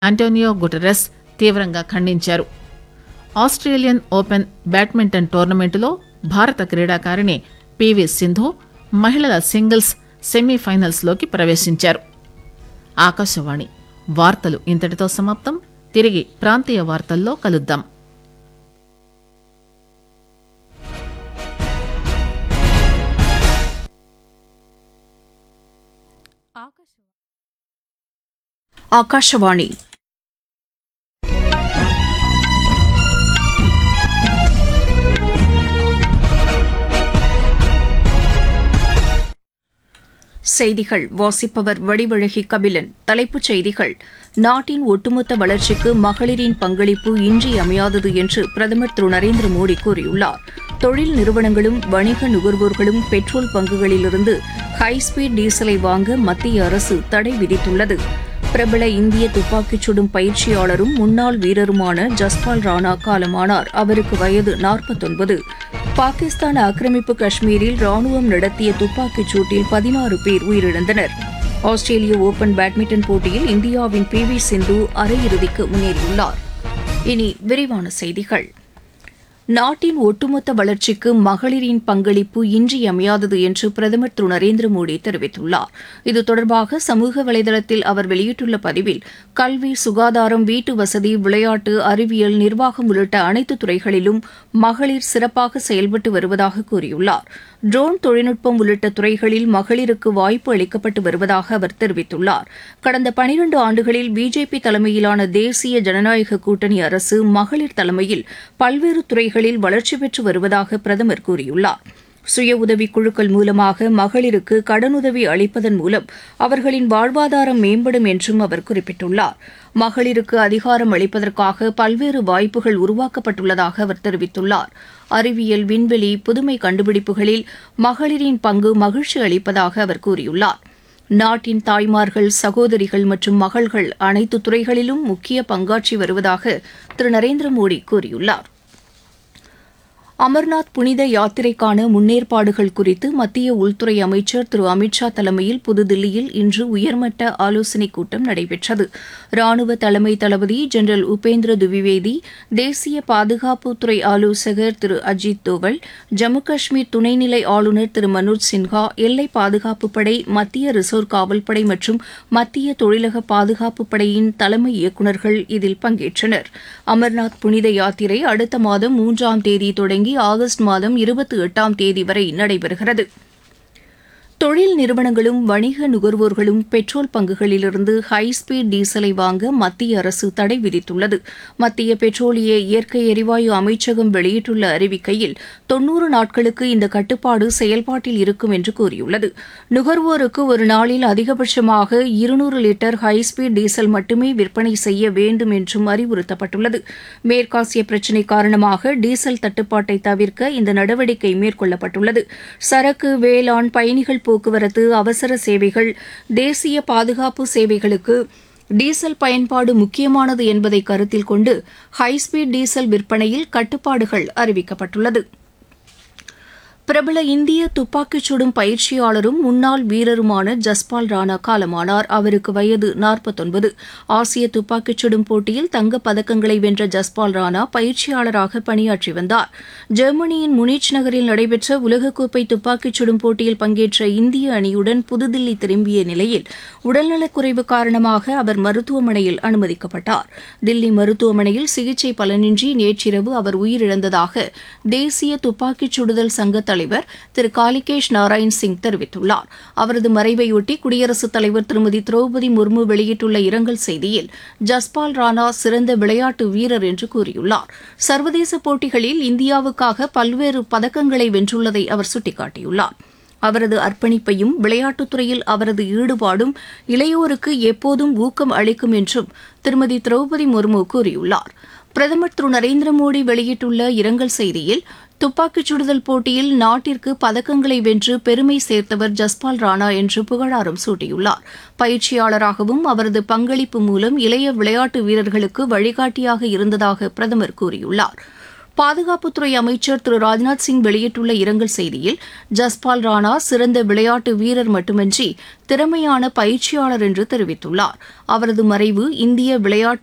Antonio Guterres తీవ్రంగా ఖండించారు. Australian open badminton టోర్నమెంటులో భారత క్రీడాకారిణి పీవీ సింధు మహిళల సింగిల్స్ సెమీఫైనల్స్లోకి ప్రవేశించారు. ఆకాశవాణి వార్తలు ఇంతటితో సమాప్తం. తిరిగి ప్రాంతీయ వార్తల్లో కలుద్దాం. ఆకాశవాణి செய்திகள் வாசிப்பவர் வடிவழகி கபிலன். தலைப்புச் செய்திகள்: நாட்டின் ஒட்டுமொத்த வளர்ச்சிக்கு மகளிரின் பங்களிப்பு இன்றியமையாதது என்று பிரதமர் திரு நரேந்திர மோடி கூறியுள்ளார். தொழில் நிறுவனங்களும் வணிக நுகர்வோர்களும் பெட்ரோல் பங்குகளிலிருந்து ஹைஸ்பீட் டீசலை வாங்க மத்திய அரசு தடை விதித்துள்ளது. பிரபல இந்திய துப்பாக்கிச் சுடும் பயிற்சியாளரும் முன்னாள் வீரருமான ஜஸ்பால் ராணா காலமானார். அவருக்கு வயது 49. பாகிஸ்தான் ஆக்கிரமிப்பு காஷ்மீரில் ராணுவம் நடத்திய துப்பாக்கிச் சூட்டில் 16 பேர் உயிரிழந்தனர். ஆஸ்திரேலிய ஓபன் பேட்மிண்டன் போட்டியில் இந்தியாவின் பி.வி. சிந்து அரையிறுதிக்கு முன்னேறியுள்ளார். இனி விரிவான செய்திகள். நாட்டின் ஒட்டுமொத்த வளர்ச்சிக்கு மகளிரின் பங்களிப்பு இன்றியமையாதது என்று பிரதமர் திரு நரேந்திர மோடி தெரிவித்துள்ளார். இது தொடர்பாக சமூக வலைதளத்தில் அவர் வெளியிட்டுள்ள பதிவில், கல்வி, சுகாதாரம், வீட்டு வசதி, விளையாட்டு, அறிவியல், நிர்வாகம் உள்ளிட்ட அனைத்து துறைகளிலும் மகளிர் சிறப்பாக செயல்பட்டு வருவதாக கூறியுள்ளார். ட்ரோன் தொழில்நுட்பம் உள்ளிட்ட துறைகளில் மகளிருக்கு வாய்ப்பு அளிக்கப்பட்டு வருவதாக அவர் தெரிவித்துள்ளார். கடந்த 12 ஆண்டுகளில் பிஜேபி தலைமையிலான தேசிய ஜனநாயக கூட்டணி அரசு மகளிர் தலைமையில் பல்வேறு துறைகளில் வளர்ச்சி பெற்று வருவதாக பிரதமர் கூறியுள்ளார். சுய உதவிக் குழுக்கள் மூலமாக மகளிருக்கு கடனுதவி அளிப்பதன் மூலம் அவர்களின் வாழ்வாதாரம் மேம்படும் என்றும் அவர் குறிப்பிட்டுள்ளார். மகளிருக்கு அதிகாரம் அளிப்பதற்காக பல்வேறு வாய்ப்புகள் உருவாக்கப்பட்டுள்ளதாக அவர் தெரிவித்துள்ளார். அறிவியல், விண்வெளி, புதுமை கண்டுபிடிப்புகளில் மகளிரின் பங்கு மகிழ்ச்சி அளிப்பதாக அவர் கூறியுள்ளார். நாட்டின் தாய்மார்கள், சகோதரிகள் மற்றும் மகள்கள் அனைத்து துறைகளிலும் முக்கிய பங்காற்றி வருவதாக திரு நரேந்திர மோடி கூறியுள்ளார். அமர்நாத் புனித யாத்திரைக்கான முன்னேற்பாடுகள் குறித்து மத்திய உள்துறை அமைச்சர் திரு அமித்ஷா தலைமையில் புதுதில்லியில் இன்று உயர்மட்ட ஆலோசனைக் கூட்டம் நடைபெற்றது. ராணுவ தலைமை தளபதி ஜெனரல் உபேந்திர துவிவேதி, தேசிய பாதுகாப்புத்துறை ஆலோசகர் திரு அஜித் தோவல், ஜம்மு காஷ்மீர் துணைநிலை ஆளுநர் திரு மனோஜ் சின்ஹா, எல்லை பாதுகாப்புப் படை, மத்திய ரிசர்வ் காவல்படை மற்றும் மத்திய தொழிலக பாதுகாப்புப் படையின் தலைமை இயக்குநர்கள் இதில் பங்கேற்றனர். அமர்நாத் புனித யாத்திரை அடுத்த மாதம் 3ஆம் தேதி தொடங்கி ஆகஸ்ட் மாதம் 28ஆம் தேதி வரை நடைபெறுகிறது. தொழில் நிறுவனங்களும் வணிக நுகர்வோர்களும் பெட்ரோல் பங்குகளிலிருந்து ஹைஸ்பீட் டீசலை வாங்க மத்திய அரசு தடை விதித்துள்ளது. மத்திய பெட்ரோலிய இயற்கை எரிவாயு அமைச்சகம் வெளியிட்டுள்ள அறிவிக்கையில் 90 நாட்களுக்கு இந்த கட்டுப்பாடு செயல்பாட்டில் இருக்கும் என்று கூறியுள்ளது. நுகர்வோருக்கு ஒரு நாளில் அதிகபட்சமாக 200 லிட்டர் ஹைஸ்பீட் டீசல் மட்டுமே விற்பனை செய்ய வேண்டும் என்றும் அறிவுறுத்தப்பட்டுள்ளது. மேற்காசிய பிரச்சினை காரணமாக டீசல் தட்டுப்பாட்டை தவிர்க்க இந்த நடவடிக்கை மேற்கொள்ளப்பட்டுள்ளது. சரக்கு, வேளாண், பயணிகள் போக்குவரத்து, அவசர சேவைகள், தேசிய பாதுகாப்பு சேவைகளுக்கு டீசல் பயன்பாடு முக்கியமானது என்பதை கருத்தில் கொண்டு ஹைஸ்பீட் டீசல் விற்பனையில் கட்டுப்பாடுகள் அறிவிக்கப்பட்டுள்ளது. பிரபல இந்திய துப்பாக்கிச் சுடும் பயிற்சியாளரும் முன்னாள் வீரருமான ஜஸ்பால் ராணா காலமானார். அவருக்கு வயது 49. ஆசிய துப்பாக்கிச் சுடும் போட்டியில் தங்கப் பதக்கங்களை வென்ற ஜஸ்பால் ராணா பயிற்சியாளராக பணியாற்றி வந்தார். ஜெர்மனியின் முனிச் நகரில் நடைபெற்ற உலகக்கோப்பை துப்பாக்கிச் சுடும் போட்டியில் பங்கேற்ற இந்திய அணியுடன் புதுதில்லி திரும்பிய நிலையில் உடல்நலக்குறைவு காரணமாக அவர் மருத்துவமனையில் அனுமதிக்கப்பட்டார். தில்லி மருத்துவமனையில் சிகிச்சை பலனின்றி நேற்றிரவு அவர் உயிரிழந்ததாக தேசிய துப்பாக்கிச் சுடுதல் சங்க தலைவர் திரு காலிகேஷ் நாராயண் சிங் தெரிவித்துள்ளார். அவரது மறைவையொட்டி குடியரசுத் தலைவர் திருமதி திரௌபதி முர்மு வெளியிட்டுள்ள இரங்கல் செய்தியில், ஜஸ்பால் ராணா சிறந்த விளையாட்டு வீரர் என்று கூறியுள்ளார். சர்வதேச போட்டிகளில் இந்தியாவுக்காக பல்வேறு பதக்கங்களை வென்றுள்ளதை அவர் சுட்டிக்காட்டியுள்ளார். அவரது அர்ப்பணிப்பையும் விளையாட்டுத்துறையில் அவரது ஈடுபாடும் இளையோருக்கு எப்போதும் ஊக்கம் அளிக்கும் என்றும் திருமதி திரௌபதி முர்மு கூறியுள்ளார். பிரதமர் திரு நரேந்திர மோடி வெளியிட்டுள்ள இரங்கல் செய்தியில், துப்பாக்கிச் சுடுதல் போட்டியில் நாட்டிற்கு பதக்கங்களை வென்று பெருமை சேர்த்தவர் ஜஸ்பால் ராணா என்று புகழாரம் சூட்டியுள்ளார். பயிற்சியாளராகவும் அவரது பங்களிப்பு மூலம் இளைய விளையாட்டு வீரர்களுக்கு வழிகாட்டியாக இருந்ததாக பிரதமர் கூறியுள்ளார். பாதுகாப்புத்துறை அமைச்சர் திரு ராஜ்நாத் சிங் வெளியிட்டுள்ள இரங்கல் செய்தியில் ஜஸ்பால் ராணா சிறந்த விளையாட்டு வீரர் மட்டுமின்றி திறமையான பயிற்சியாளர் என்று தெரிவித்துள்ளார். அவரது மறைவு இந்திய விளையாட்டு